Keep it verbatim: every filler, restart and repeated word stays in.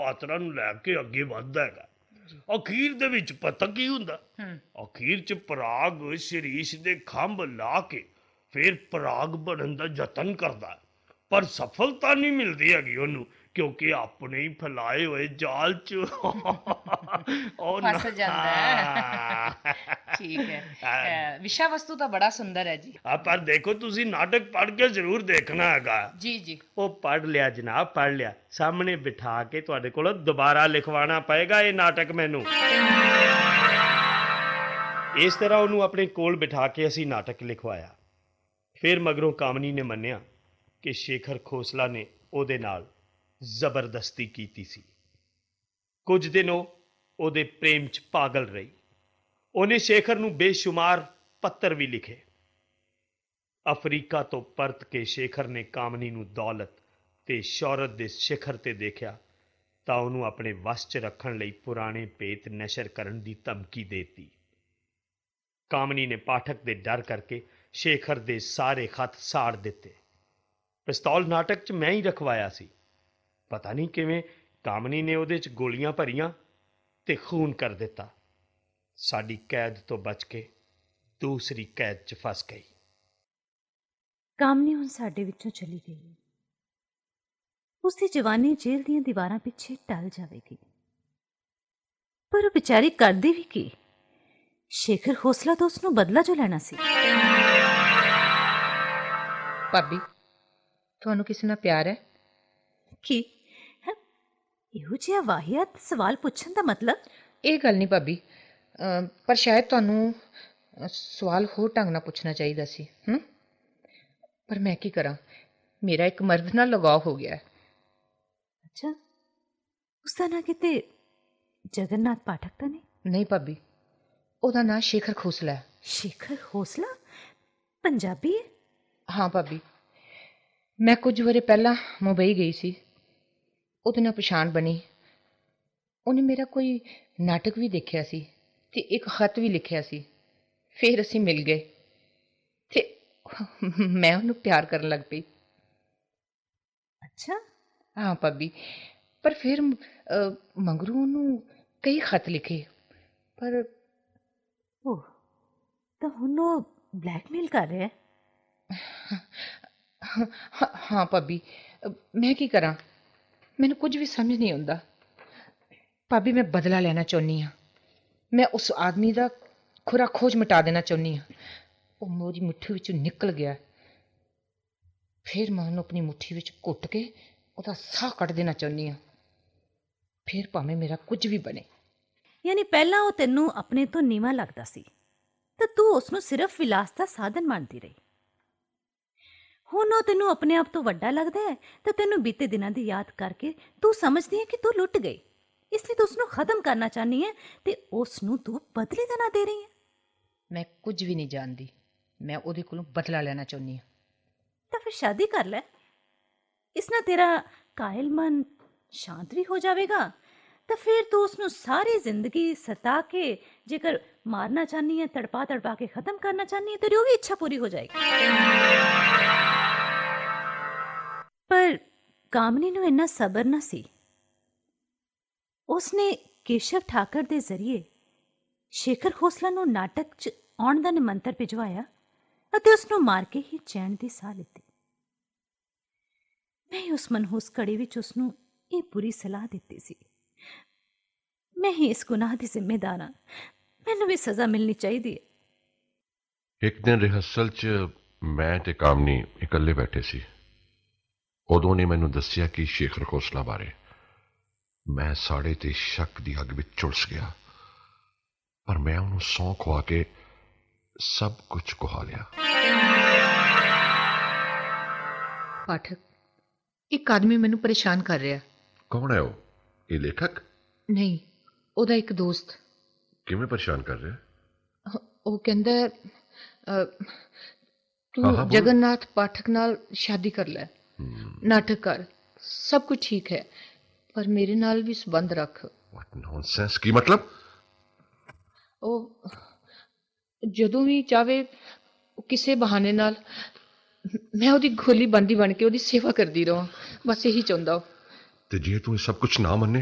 ਪਾਤਰਾਂ ਨੂੰ ਲੈ ਕੇ ਅੱਗੇ ਵੱਧਦਾ ਹੈਗਾ। ਅਖੀਰ ਦੇ ਵਿੱਚ ਪਤਾ ਕੀ ਹੁੰਦਾ, ਅਖੀਰ 'ਚ ਪਰਾਗ ਸ਼ੀਰੀਸ਼ ਦੇ ਖੰਭ ਲਾ ਕੇ ਫਿਰ ਪਰਾਗ ਬਣਨ ਦਾ ਯਤਨ ਕਰਦਾ, ਪਰ ਸਫਲਤਾ ਨਹੀਂ ਮਿਲਦੀ ਹੈਗੀ ਉਹਨੂੰ, ਕਿਉਂਕਿ ਆਪਣੇ ਹੀ ਫੈਲਾਏ ਹੋਏ ਜਾਲ 'ਚ ਉਹ ਨਾ- ਫਸ ਜਾਂਦਾ ਹੈ। ਠੀਕ ਹੈ। ਅ, ਵਿਸ਼ਾ ਵਸਤੂ ਤਾਂ ਬੜਾ ਸੁੰਦਰ ਹੈ ਜੀ। ਹਾਂ, ਪਰ ਦੇਖੋ ਤੁਸੀਂ ਨਾਟਕ ਪੜ੍ਹ ਕੇ ਜ਼ਰੂਰ ਦੇਖਣਾ ਹੈਗਾ। ਜੀ ਜੀ। ਉਹ ਪੜ੍ਹ ਲਿਆ ਜਨਾਬ, ਪੜ੍ਹ ਲਿਆ। ਸਾਹਮਣੇ ਬਿਠਾ ਕੇ ਤੁਹਾਡੇ ਕੋਲੋਂ ਦੁਬਾਰਾ ਲਿਖਵਾਉਣਾ ਪਏਗਾ ਇਹ ਨਾਟਕ ਮੈਨੂੰ। ਇਸ ਤਰ੍ਹਾਂ ਉਹਨੂੰ ਆਪਣੇ ਕੋਲ ਬਿਠਾ ਕੇ ਅਸੀਂ ਨਾਟਕ ਲਿਖਵਾਇਆ। ਫਿਰ ਮਗਰੋਂ ਕਾਮਨੀ ਨੇ ਮੰਨਿਆ ਕਿ ਸ਼ੇਖਰ ਖੋਸਲਾ ਨੇ ਉਹਦੇ ਨਾਲ ਜ਼ਬਰਦਸਤੀ ਕੀਤੀ ਸੀ। ਕੁਝ ਦਿਨ ਉਹ ਉਹਦੇ ਪ੍ਰੇਮ 'ਚ ਪਾਗਲ ਰਹੀ। ਉਹਨੇ ਸ਼ੇਖਰ ਨੂੰ ਬੇਸ਼ੁਮਾਰ ਪੱਤਰ ਵੀ ਲਿਖੇ। ਅਫਰੀਕਾ ਤੋਂ ਪਰਤ ਕੇ ਸ਼ੇਖਰ ਨੇ ਕਾਮਨੀ ਨੂੰ ਦੌਲਤ ਤੇ ਸ਼ੌਹਰਤ ਦੇ ਸਿਖਰ ਤੇ ਦੇਖਿਆ ਤਾਂ ਉਹਨੂੰ ਆਪਣੇ ਵੱਸ 'ਚ ਰੱਖਣ ਲਈ ਪੁਰਾਣੇ ਭੇਤ ਨਸ਼ਰ ਕਰਨ ਦੀ ਧਮਕੀ ਦੇ ਦਿੱਤੀ। ਕਾਮਨੀ ਨੇ ਪਾਠਕ ਦੇ ਡਰ ਕਰਕੇ ਸ਼ੇਖਰ ਦੇ ਸਾਰੇ ਖੱਤ ਸਾੜ ਦਿੱਤੇ। ਪਿਸਤੌਲ ਨਾਟਕ 'ਚ ਮੈਂ ਹੀ ਰਖਵਾਇਆ ਸੀ। ਪਤਾ ਨਹੀਂ ਕਿਵੇਂ ਕਾਮਨੀ ਨੇ ਉਹਦੇ 'ਚ ਗੋਲੀਆਂ ਭਰੀਆਂ ਤੇ ਖੂਨ ਕਰ ਦਿੱਤਾ। ਸਾਡੀ ਕੈਦ ਤੋਂ ਬਚ ਕੇ ਦੂਸਰੀ ਕੈਦ 'ਚ ਫਸ ਗਈ। ਕਾਮਨੀ ਹੁਣ ਸਾਡੇ ਵਿੱਚੋਂ ਚਲੀ ਗਈ। ਉਸਦੀ ਜਵਾਨੀ ਜੇਲ੍ਹ ਦੀਆਂ ਦੀਵਾਰਾਂ ਪਿੱਛੇ ਟਲ ਜਾਵੇਗੀ, ਪਰ ਉਹ ਵਿਚਾਰੀ ਕਰਦੀ ਵੀ ਕੀ? ਸ਼ੇਖਰ ਖੋਸਲਾ ਤੋਂ ਉਸਨੂੰ ਬਦਲਾ ਜੋ ਲੈਣਾ ਸੀ। ਭਾਬੀ, ਤੁਹਾਨੂੰ ਕਿਸੇ ਨਾਲ ਪਿਆਰ ਹੈ? ਕੀ ਹੈਂ? ਇਹੋ ਜਿਹਾ ਵਾਹਿਆਤ ਸਵਾਲ ਪੁੱਛਣ ਦਾ ਮਤਲਬ? ਇਹ ਗੱਲ ਨਹੀਂ ਭਾਬੀ, ਅ, ਪਰ ਸ਼ਾਇਦ ਤੁਹਾਨੂੰ ਅ, ਸਵਾਲ ਹੋਰ ਢੰਗ ਨਾਲ ਪੁੱਛਣਾ ਚਾਹੀਦਾ ਸੀ। ਹੂੰ ਪਰ ਮੈਂ ਕੀ ਕਰਾਂ, ਮੇਰਾ ਇੱਕ ਮਰਦ ਨਾਲ ਲਗਾਅ ਹੋ ਗਿਆ ਹੈ। ਅੱਛਾ, ਉਸਦਾ ਨਾਂ ਕਿਤੇ ਜਗਨਨਾਥ ਪਾਠਕ ਤਾਂ ਨਹੀਂ? ਨਹੀਂ ਭਾਬੀ, ਉਹਦਾ ਨਾਂ ਸ਼ੇਖਰ ਖੋਸਲਾ ਹੈ। ਸ਼ੇਖਰ ਖੋਸਲਾ ਪੰਜਾਬੀ ਹੈ? ਹਾਂ ਭਾਬੀ, ਮੈਂ ਕੁਝ ਵਰੇ ਪਹਿਲਾਂ ਮੁੰਬਈ ਗਈ ਸੀ, ਉਹਦੇ ਨਾਲ ਪਛਾਣ ਬਣੀ। ਉਹਨੇ ਮੇਰਾ ਕੋਈ ਨਾਟਕ ਵੀ ਦੇਖਿਆ ਸੀ ਤੇ ਇੱਕ ਖਤ ਵੀ ਲਿਖਿਆ ਸੀ। ਫਿਰ ਅਸੀਂ ਮਿਲ ਗਏ ਤੇ ਮੈਂ ਉਹਨੂੰ ਪਿਆਰ ਕਰਨ ਲੱਗ ਪਈ। ਅੱਛਾ। ਹਾਂ ਭਾਬੀ, ਪਰ ਫਿਰ ਅ, ਮਗਰੋਂ ਉਹਨੂੰ ਕਈ ਖਤ ਲਿਖੇ, ਪਰ ਉਹ ਤਾਂ ਹੁਣ ਉਹ ਬਲੈਕਮੇਲ ਕਰ ਰਿਹਾ ਹੈ। ਹਾਂ ਹਾਂ ਭਾਬੀ, ਅ, ਮੈਂ ਕੀ ਕਰਾਂ, ਮੈਨੂੰ ਕੁਝ ਵੀ ਸਮਝ ਨਹੀਂ ਆਉਂਦਾ। ਭਾਬੀ, ਮੈਂ ਬਦਲਾ ਲੈਣਾ ਚਾਹੁੰਦੀ ਹਾਂ। ਮੈਂ ਉਸ ਆਦਮੀ ਦਾ ਖੁਰਾ ਖੋਜ ਮਿਟਾ ਦੇਣਾ ਚਾਹੁੰਦੀ ਹਾਂ। ਉਹ ਮੇਰੀ ਮੁੱਠੀ ਵਿੱਚੋਂ ਨਿਕਲ ਗਿਆ, ਫਿਰ ਮੈਂ ਉਹਨੂੰ ਆਪਣੀ ਮੁੱਠੀ ਵਿੱਚ ਘੁੱਟ ਕੇ ਉਹਦਾ ਸਾਹ ਕੱਢ ਦੇਣਾ ਚਾਹੁੰਦੀ ਹਾਂ। ਫਿਰ ਭਾਵੇਂ ਮੇਰਾ ਕੁਝ ਵੀ ਬਣੇ। ਯਾਨੀ ਪਹਿਲਾਂ ਉਹ ਤੈਨੂੰ ਆਪਣੇ ਤੋਂ ਨੀਵਾਂ ਲੱਗਦਾ ਸੀ ਤਾਂ ਤੂੰ ਉਸਨੂੰ ਸਿਰਫ ਵਿਲਾਸ ਦਾ ਸਾਧਨ ਮੰਨਦੀ ਰਹੀ। ਹੁਣ ਉਹ ਤੈਨੂੰ ਆਪਣੇ ਆਪ ਤੋਂ ਵੱਡਾ ਲੱਗਦਾ ਹੈ ਤਾਂ ਤੈਨੂੰ ਬੀਤੇ ਦਿਨਾਂ ਦੀ ਯਾਦ ਕਰਕੇ ਤੂੰ ਸਮਝਦੀ ਹੈ ਕਿ ਤੂੰ ਲੁੱਟ ਗਈ, ਇਸ ਲਈ ਤੂੰ ਉਸਨੂੰ ਖਤਮ ਕਰਨਾ ਚਾਹੁੰਦੀ ਹੈ ਤੇ ਉਸਨੂੰ ਤੂੰ ਬਦਲੇ ਦਾ ਨਾਂ ਦੇ ਰਹੀ ਹੈ। ਮੈਂ ਕੁਝ ਵੀ ਨਹੀਂ ਜਾਣਦੀ, ਮੈਂ ਉਹਦੇ ਕੋਲੋਂ ਬਦਲਾ ਲੈਣਾ ਚਾਹੁੰਦੀ ਹਾਂ। ਤਾਂ ਫਿਰ ਸ਼ਾਦੀ ਕਰ ਲੈ, ਇਸ ਨਾਲ ਤੇਰਾ ਕਾਇਲ ਮਨ ਸ਼ਾਂਤ ਵੀ ਹੋ ਜਾਵੇਗਾ। ਤਾਂ ਫਿਰ ਤੂੰ ਉਸਨੂੰ ਸਾਰੀ ਜ਼ਿੰਦਗੀ ਸਤਾ ਕੇ ਜੇਕਰ ਮਾਰਨਾ ਚਾਹਨੀ ਹੈ, ਤੜਪਾ ਤੜਪਾ ਕੇ ਖਤਮ ਕਰਨਾ ਚਾਹਨੀ ਹੈ, ਤੇਰੀ ਉਹ ਵੀ ਇੱਛਾ ਪੂਰੀ ਹੋ ਜਾਏਗੀ। ਪਰ ਕਾਮਨੀ ਨੂੰ ਇੰਨਾ ਸਬਰ ਨਾ ਸੀ। ਉਸਨੇ ਕੇਸ਼ਵ ਠਾਕਰ ਦੇ ਜ਼ਰੀਏ ਸ਼ੇਖਰ ਖੋਸਲਾ ਨੂੰ ਨਾਟਕ 'ਚ ਆਉਣ ਦਾ ਨਿਮੰਤਰ ਭਿਜਵਾਇਆ ਅਤੇ ਉਸਨੂੰ ਮਾਰ ਕੇ ਹੀ ਚੈਨ ਦੀ ਸਾਹ ਲਿੱਤੀ। ਮੈਂ ਉਸ ਮਨਹੂਸ ਘੜੀ ਵਿੱਚ ਉਸਨੂੰ ਇਹ ਬੁਰੀ ਸਲਾਹ ਦਿੱਤੀ ਸੀ। ਮੈਂ ਹੀ ਇਸ ਗੁਨਾਹ ਦੀ ਜ਼ਿੰਮੇਦਾਰ ਹਾਂ, ਮੈਨੂੰ ਵੀ ਸਜ਼ਾ ਮਿਲਣੀ ਚਾਹੀਦੀ ਹੈ। ਇੱਕ ਦਿਨ ਰਿਹਰਸਲ 'ਚ ਮੈਂ ਤੇ ਕਾਮਨੀ ਇਕੱਲੇ ਬੈਠੇ ਸੀ। ਉਦੋਂ ਨੇ ਮੈਨੂੰ ਦੱਸਿਆ ਕਿ ਸ਼ੇਖਰ ਖੋਸਲਾ ਬਾਰੇ। ਮੈਂ ਸਾੜੇ ਤੇ ਸ਼ੱਕ ਦੀ ਅੱਗ ਵਿੱਚ ਝੁਲਸ ਗਿਆ, ਪਰ ਮੈਂ ਉਹਨੂੰ ਸਹੁੰ ਖਵਾ ਕੇ ਸਭ ਕੁਝ ਕੁਹਾ ਲਿਆ। ਪਾਠਕ, ਇੱਕ ਆਦਮੀ ਮੈਨੂੰ ਪਰੇਸ਼ਾਨ ਕਰ ਰਿਹਾ। ਕੌਣ ਹੈ ਉਹ? ਇਹ ਲੇਖਕ? ਨਹੀਂ, ਉਹਦਾ ਇੱਕ ਦੋਸਤ। ਕਿਵੇਂ ਪਰੇਸ਼ਾਨ ਕਰ ਰਿਹਾ? ਉਹ ਕਹਿੰਦਾ ਅ, ਹਾਂ, ਤੂੰ ਹਾਂ, ਬੋਲ। ਜਗਨਨਾਥ ਪਾਠਕ ਨਾਲ ਸ਼ਾਦੀ ਕਰ ਲੈ, ਨਾਟਕ ਕਰ, ਸਭ ਕੁਝ ਠੀਕ ਹੈ, ਪਰ ਮੇਰੇ ਨਾਲ ਵੀ ਸੰਬੰਧ ਰੱਖ। ਵਾਟ ਨੌਨਸੈਂਸ! ਕੀ ਮਤਲਬ? ਉਹ ਜਦੋਂ ਵੀ ਚਾਹੇ ਕਿਸੇ ਬਹਾਨੇ ਨਾਲ ਮੈਂ ਉਹਦੀ ਗੋਲੀ ਬੰਦੀ ਬਣ ਕੇ ਉਹਦੀ ਸੇਵਾ ਕਰਦੀ ਰਹਾਂ, ਬਸ ਇਹੀ ਚਾਹੁੰਦਾ ਉਹ। ਤੇ ਜੇ ਤੂੰ ਇਹ ਸਭ ਕੁਝ ਨਾ ਮੰਨੇ